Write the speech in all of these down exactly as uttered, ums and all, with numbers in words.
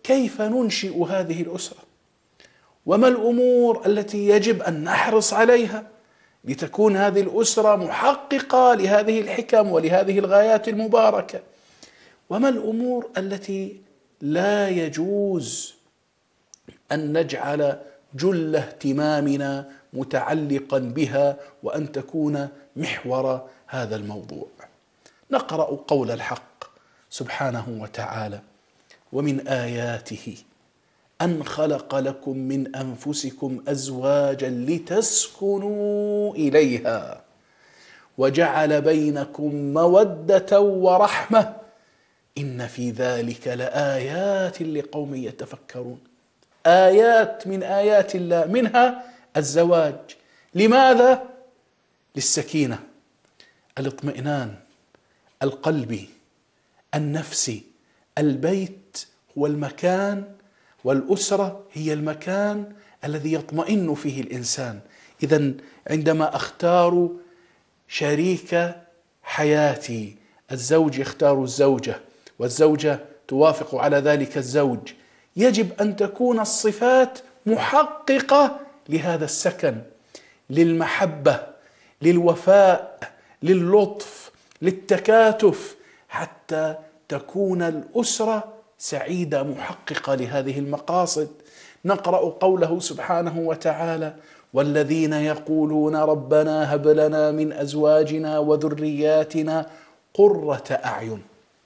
كيف ننشئ هذه الأسرة؟ وما الأمور التي يجب أن نحرص عليها لتكون هذه الأسرة محققة لهذه الحكم ولهذه الغايات المباركة؟ وما الأمور التي لا يجوز أن نجعل جل اهتمامنا متعلقا بها وأن تكون محور هذا الموضوع؟ نقرأ قول الحق سبحانه وتعالى: ومن آياته أن خلق لكم من أنفسكم أزواجا لتسكنوا إليها وجعل بينكم مودة ورحمة إن في ذلك لآيات لقوم يتفكرون. آيات من آيات الله، منها الزواج. لماذا؟ للسكينة، الاطمئنان القلبي النفسي. البيت هو المكان والأسرة هي المكان الذي يطمئن فيه الإنسان. إذن عندما أختار شريك حياتي، الزوج يختار الزوجة والزوجة توافق على ذلك الزوج، يجب أن تكون الصفات محققة لهذا السكن، للمحبة، للوفاء، للطف، للتكاتف، حتى تكون الأسرة سعيدة محققة لهذه المقاصد. نقرأ قوله سبحانه وتعالى: والذين يقولون ربنا هب لنا من أزواجنا وذرياتنا قرة أعين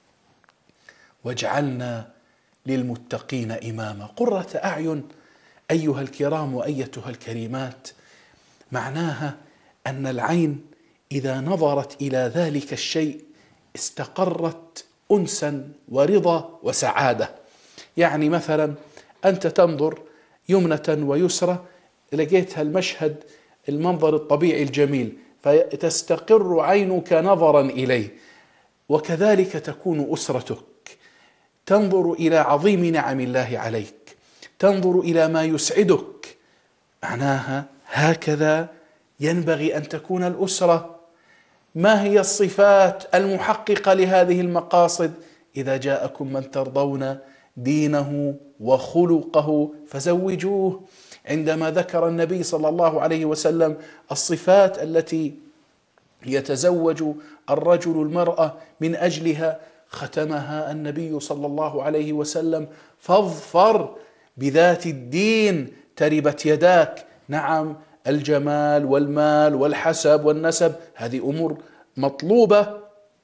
واجعلنا للمتقين إماما. قرة أعين أيها الكرام وأيتها الكريمات، معناها أن العين إذا نظرت إلى ذلك الشيء استقرت أنسا ورضا وسعادة. يعني مثلا أنت تنظر يمنة ويسرى، لقيتها المشهد المنظر الطبيعي الجميل فتستقر عينك نظرا إليه. وكذلك تكون أسرتك، تنظر إلى عظيم نعم الله عليك، تنظر إلى ما يسعدك. معناها هكذا ينبغي أن تكون الأسرة. ما هي الصفات المحققة لهذه المقاصد؟ إذا جاءكم من ترضون دينه وخلقه فزوجوه. عندما ذكر النبي صلى الله عليه وسلم الصفات التي يتزوج الرجل المرأة من أجلها، ختمها النبي صلى الله عليه وسلم: فاظفر بذات الدين تربت يداك. نعم، الجمال والمال والحسب والنسب هذه أمور مطلوبة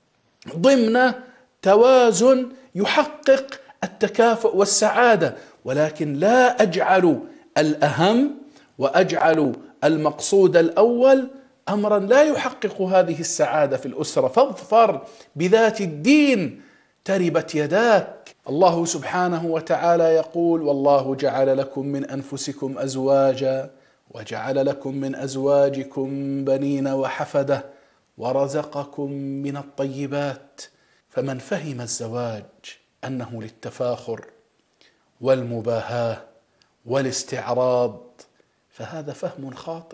ضمن توازن يحقق التكافؤ والسعادة، ولكن لا أجعل الأهم وأجعل المقصود الأول أمرا لا يحقق هذه السعادة في الأسرة. فاظفر بذات الدين تربت يداك. الله سبحانه وتعالى يقول: والله جعل لكم من أنفسكم أزواجا وجعل لكم من أزواجكم بنين وحفدة ورزقكم من الطيبات. فمن فهم الزواج أنه للتفاخر والمباهاة والاستعراض فهذا فهم خاطئ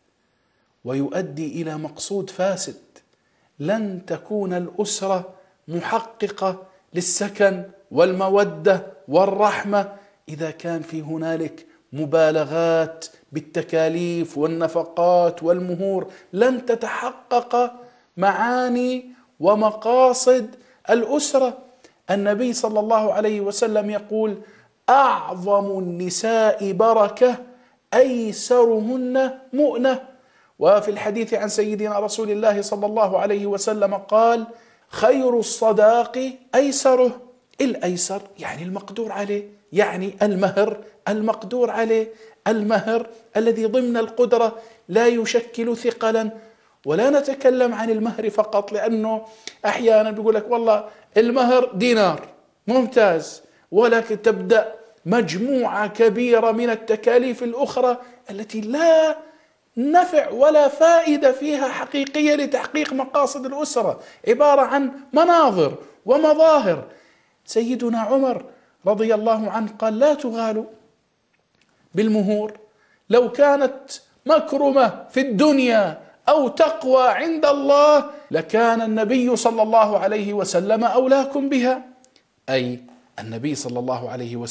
ويؤدي إلى مقصود فاسد. لن تكون الأسرة محققة للسكن والمودة والرحمة إذا كان في هنالك مبالغات بالتكاليف والنفقات والمهور. لن تتحقق معاني ومقاصد الأسرة. النبي صلى الله عليه وسلم يقول: أعظم النساء بركة أيسرهن مؤنة. وفي الحديث عن سيدنا رسول الله صلى الله عليه وسلم قال: خير الصداق أيسره. الأيسر يعني المقدور عليه، يعني المهر المقدور عليه، المهر الذي ضمن القدرة لا يشكل ثقلا. ولا نتكلم عن المهر فقط، لأنه أحيانا بيقول لك والله المهر دينار، ممتاز، ولكن تبدأ مجموعة كبيرة من التكاليف الأخرى التي لا نفع ولا فائدة فيها حقيقية لتحقيق مقاصد الأسرة، عبارة عن مناظر ومظاهر. سيدنا عمر رضي الله عنه قال: لا تغالوا بالمهور، لو كانت مكرمة في الدنيا أو تقوى عند الله لكان النبي صلى الله عليه وسلم أولاكم بها. أي النبي صلى الله عليه وسلم